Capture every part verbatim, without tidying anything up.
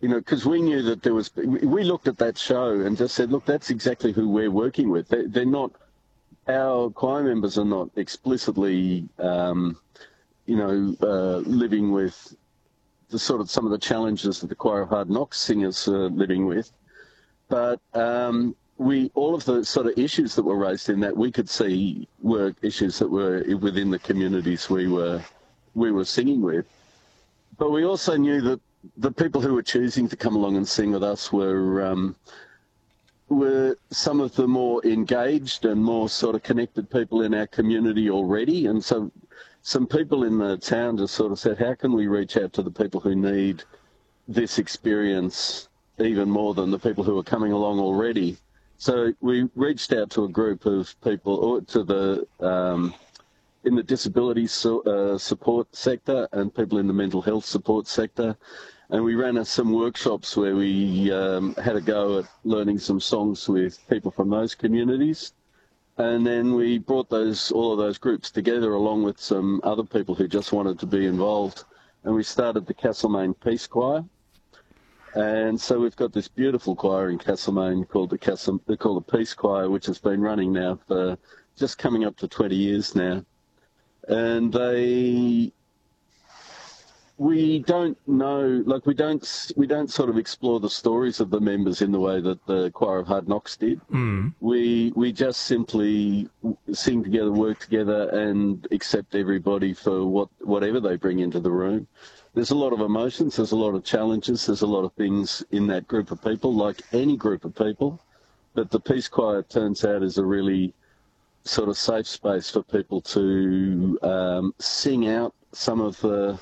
you know, because we knew that there was, we looked at that show and just said, look, that's exactly who we're working with. They, they're not, our choir members are not explicitly, um, you know, uh, living with the sort of some of the challenges that the Choir of Hard Knocks singers are living with. But um, we, all of the sort of issues that were raised in that, we could see were issues that were within the communities we were, we were singing with. But we also knew that the people who were choosing to come along and sing with us were um, were some of the more engaged and more sort of connected people in our community already. And so some people in the town just sort of said, how can we reach out to the people who need this experience even more than the people who are coming along already? So we reached out to a group of people, or to the um, in the disability so, uh, support sector and people in the mental health support sector. And we ran some workshops where we um, had a go at learning some songs with people from those communities. And then we brought those all of those groups together along with some other people who just wanted to be involved. And we started the Castlemaine Peace Choir. And so we've got this beautiful choir in Castlemaine called the Castle, called the Peace Choir, which has been running now for just coming up to twenty years now. And they, we don't know, like we don't, we don't sort of explore the stories of the members in the way that the Choir of Hard Knocks did. Mm. We we just simply sing together, work together, and accept everybody for what whatever they bring into the room. There's a lot of emotions, there's a lot of challenges, there's a lot of things in that group of people, like any group of people. But the Peace Choir, it turns out, is a really sort of safe space for people to um, sing out some of the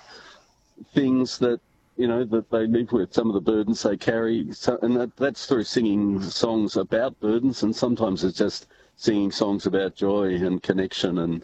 things that, you know, that they live with, some of the burdens they carry. So, and that, that's through singing songs about burdens, and sometimes it's just singing songs about joy and connection. And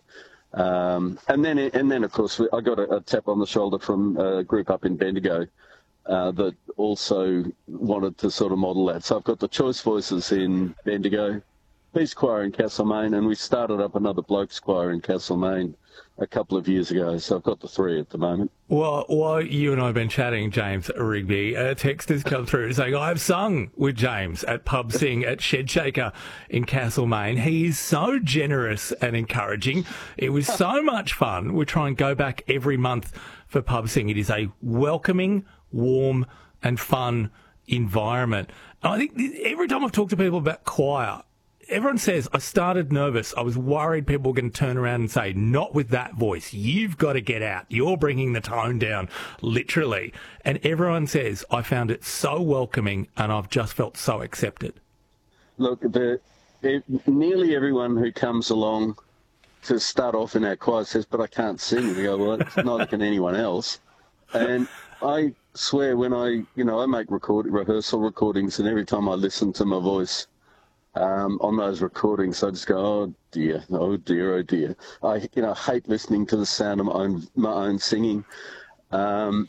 um, and then, and then of course, I got a, a tap on the shoulder from a group up in Bendigo uh, that also wanted to sort of model that. So I've got the Choice Voices in Bendigo, Peace Choir in Castlemaine, and we started up another Blokes Choir in Castlemaine a couple of years ago. So I've got the three at the moment. Well, while you and I have been chatting, James Rigby, a text has come through saying, I've sung with James at Pub Sing at Shed Shaker in Castlemaine. He is so generous and encouraging. It was so much fun. We try and go back every month for Pub Sing. It is a welcoming, warm and fun environment. And I think every time I've talked to people about choir, everyone says, I started nervous. I was worried people were going to turn around and say, not with that voice. You've got to get out. You're bringing the tone down, literally. And everyone says, I found it so welcoming and I've just felt so accepted. Look, the, it, nearly everyone who comes along to start off in our choir says, but I can't sing. And we go, well, neither can anyone else. And I swear when I, you know, I make record, rehearsal recordings, and every time I listen to my voice, Um, on those recordings, I just go, oh dear, oh dear, oh dear. I, you know, hate listening to the sound of my own, my own singing. Um,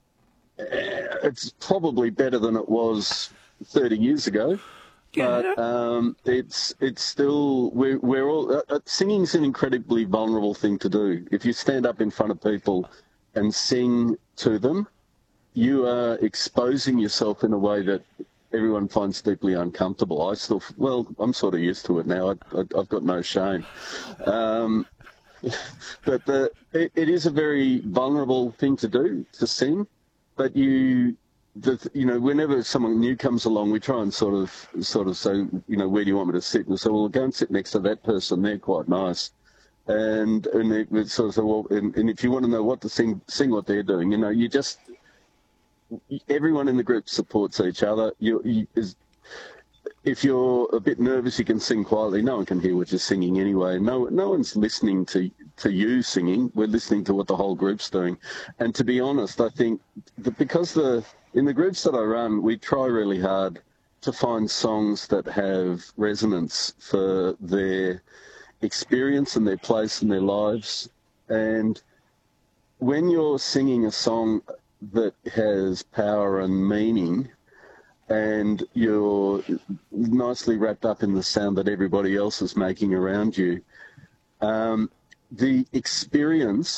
it's probably better than it was thirty years ago, but um, it's it's still we're we're all uh, singing's an incredibly vulnerable thing to do. If you stand up in front of people and sing to them, you are exposing yourself in a way that everyone finds deeply uncomfortable. I still, well, I'm sort of used to it now. I, I, I've got no shame. Um, but the, it, it is a very vulnerable thing to do, to sing. But you, the, you know, whenever someone new comes along, we try and sort of, sort of say, you know, where do you want me to sit? And so, well, go and sit next to that person. They're quite nice. And and it, it sort of say, well, and, and if you want to know what to sing, sing what they're doing. You know, you just. Everyone in the group supports each other. You, you, is, if you're a bit nervous, you can sing quietly. No one can hear what you're singing anyway. No, no one's listening to to you singing. We're listening to what the whole group's doing. And to be honest, I think that because the in the groups that I run, we try really hard to find songs that have resonance for their experience and their place in their lives. And when you're singing a song that has power and meaning, and you're nicely wrapped up in the sound that everybody else is making around you, um, the experience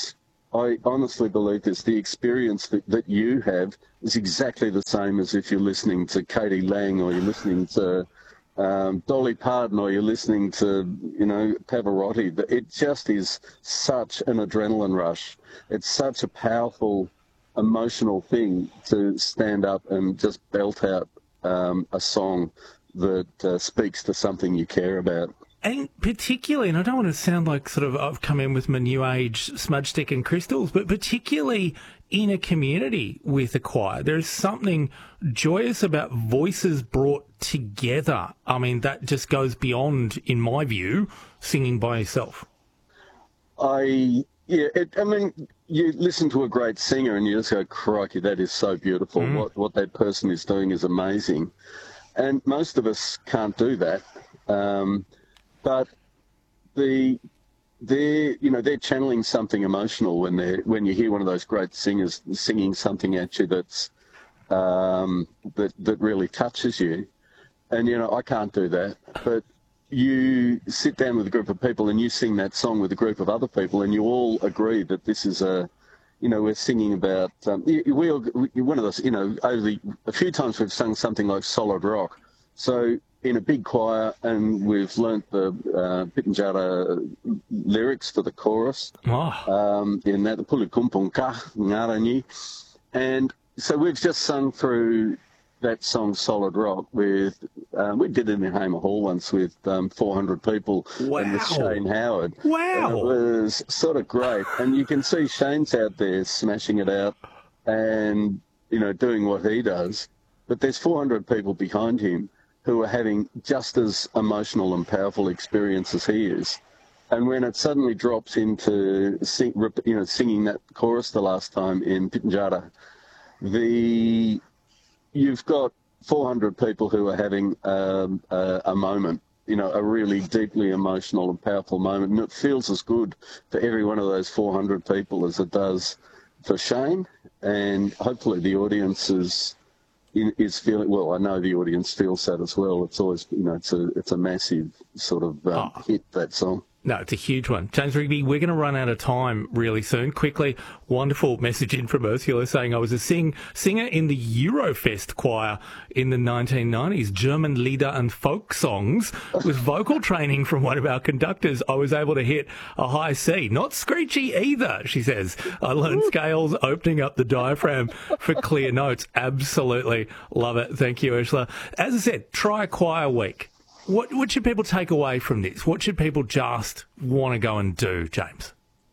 I honestly believe this. The experience that, that you have is exactly the same as if you're listening to Katie Lang or you're listening to um, Dolly Parton or you're listening to, you know, Pavarotti. It just is such an adrenaline rush. It's such a powerful, emotional thing to stand up and just belt out um, a song that uh, speaks to something you care about. And particularly, and I don't want to sound like sort of I've come in with my new age smudge stick and crystals, but particularly in a community with a choir, there's something joyous about voices brought together. I mean, that just goes beyond, in my view, singing by yourself. I, yeah, it, I mean, you listen to a great singer and you just go, crikey, that is so beautiful. Mm. What, what that person is doing is amazing. And most of us can't do that. Um, But the they're you know they're channeling something emotional when they when you hear one of those great singers singing something at you that's um, that that really touches you, and you know I can't do that. But you sit down with a group of people and you sing that song with a group of other people, and you all agree that this is a you know we're singing about um, we all we, one of those you know over the, a few times we've sung something like Solid Rock, so. In a big choir, and we've learnt the uh, Pitjantjatjara lyrics for the chorus. Oh. Um, in that, the Pulikumpunka, Ngaranyi. And so we've just sung through that song, Solid Rock, with, um, we did it in Hamer Hall once with um, four hundred people. Wow. And with Shane Howard. Wow. And it was sort of great. And you can see Shane's out there smashing it out and, you know, doing what he does. But there's four hundred people behind him who are having just as emotional and powerful experience as he is. And when it suddenly drops into sing, you know, singing that chorus the last time in Pitjantjatjara, the you've got four hundred people who are having um, a, a moment, you know, a really deeply emotional and powerful moment. And it feels as good for every one of those four hundred people as it does for Shane. And hopefully the audience is... is feeling well. I know the audience feels that as well. It's always, you know, it's a it's a massive sort of um, oh. hit, that song. No, it's a huge one. James Rigby, we're going to run out of time really soon. Quickly, wonderful message in from Ursula saying, I was a sing singer in the Eurofest choir in the nineteen nineties, German lieder and folk songs. With vocal training from one of our conductors, I was able to hit a high C. Not screechy either, she says. I learned scales, opening up the diaphragm for clear notes. Absolutely love it. Thank you, Ursula. As I said, try a choir week. What, what should people take away from this? What should people just want to go and do, James?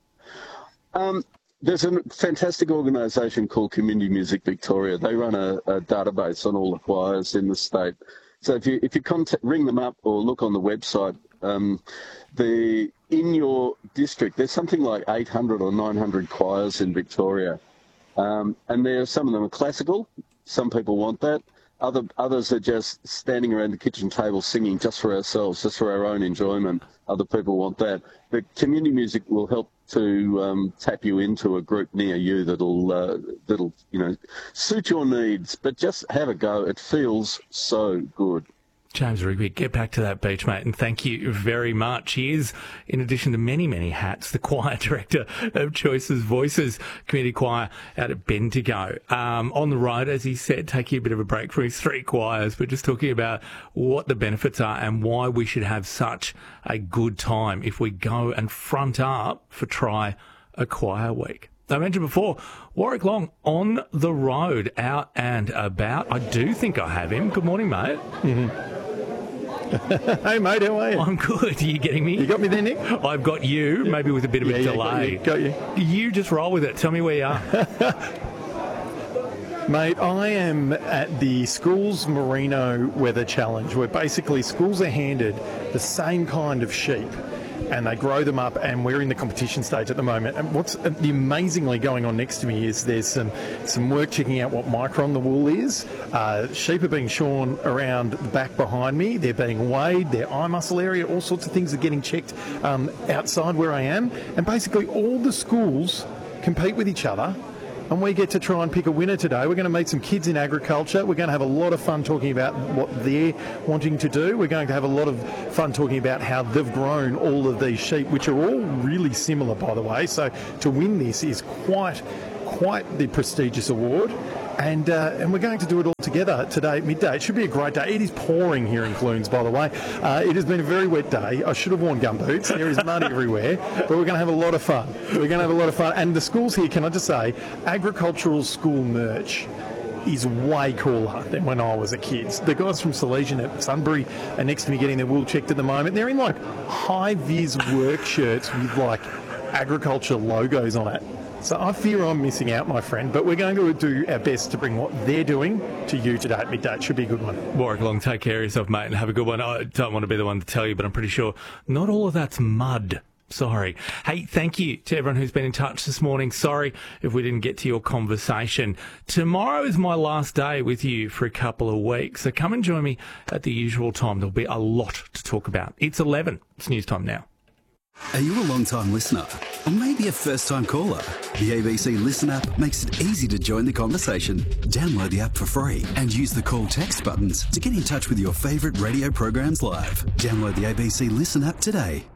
Um, there's a fantastic organisation called Community Music Victoria. They run a, a database on all the choirs in the state. So if you if you contact, ring them up or look on the website, um, the in your district, there's something like eight hundred or nine hundred choirs in Victoria. Um, and there, some of them are classical. Some people want that. Other, others are just standing around the kitchen table singing just for ourselves, just for our own enjoyment. Other people want that. But community music will help to um, tap you into a group near you that'll, uh, that'll, you know, suit your needs. But just have a go. It feels so good. James Rigby, get back to that beach, mate, and thank you very much. He is, in addition to many, many hats, the choir director of Choices Voices Community Choir out at Bendigo. Um, on the road, as he said, taking a bit of a break from his three choirs, but just talking about what the benefits are and why we should have such a good time if we go and front up for Try a Choir Week. I mentioned before, Warwick Long on the road, out and about. I do think I have him. Good morning, mate. Mm-hmm. Hey, mate, how are you? I'm good. Are you getting me? You got me there, Nick? I've got you, maybe with a bit of yeah, a yeah, delay. Got you, got you. You just roll with it. Tell me where you are. Mate, I am at the Schools Merino Weather Challenge, where basically schools are handed the same kind of sheep and they grow them up, and we're in the competition stage at the moment. And what's the amazingly going on next to me is there's some some work checking out what micron the wool is. Uh, sheep are being shorn around the back behind me. They're being weighed, their eye muscle area, all sorts of things are getting checked um, outside where I am. And basically all the schools compete with each other and we get to try and pick a winner today. We're going to meet some kids in agriculture. We're going to have a lot of fun talking about what they're wanting to do. We're going to have a lot of fun talking about how they've grown all of these sheep, which are all really similar, by the way. So to win this is quite, quite the prestigious award. And uh, and we're going to do it all together today at midday. It should be a great day. It is pouring here in Clunes, by the way. Uh, it has been a very wet day. I should have worn gumboots. There is mud everywhere. But we're going to have a lot of fun. We're going to have a lot of fun. And the schools here, can I just say, agricultural school merch is way cooler than when I was a kid. The guys from Salesian at Sunbury are next to me getting their wool checked at the moment. They're in like high-vis work shirts with like agriculture logos on it. So I fear I'm missing out, my friend, but we're going to do our best to bring what they're doing to you today at midday. It should be a good one. Warwick Long, take care of yourself, mate, and have a good one. I don't want to be the one to tell you, but I'm pretty sure not all of that's mud. Sorry. Hey, thank you to everyone who's been in touch this morning. Sorry if we didn't get to your conversation. Tomorrow is my last day with you for a couple of weeks, so come and join me at the usual time. There'll be a lot to talk about. It's eleven. It's news time now. Are you a long-time listener? Or maybe a first-time caller? The A B C Listen app makes it easy to join the conversation. Download the app for free and use the call text buttons to get in touch with your favourite radio programs live. Download the A B C Listen app today.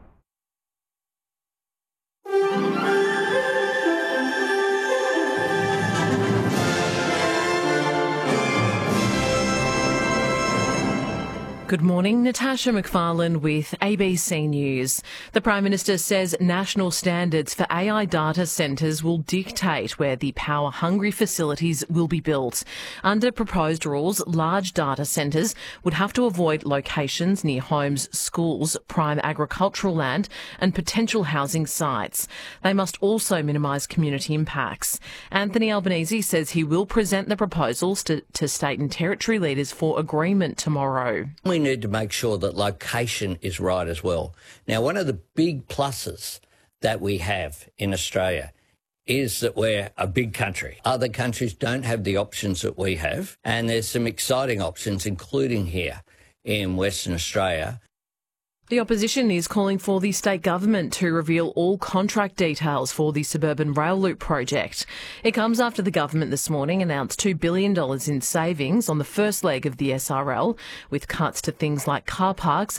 Good morning, Natasha McFarlane with A B C News. The Prime Minister says national standards for A I data centres will dictate where the power-hungry facilities will be built. Under proposed rules, large data centres would have to avoid locations near homes, schools, prime agricultural land and potential housing sites. They must also minimise community impacts. Anthony Albanese says he will present the proposals to, to state and territory leaders for agreement tomorrow. We need to make sure that location is right as well. Now, one of the big pluses that we have in Australia is that we're a big country. Other countries don't have the options that we have, and there's some exciting options, including here in Western Australia. The opposition is calling for the state government to reveal all contract details for the suburban rail loop project. It comes after the government this morning announced two billion dollars in savings on the first leg of the S R L, with cuts to things like car parks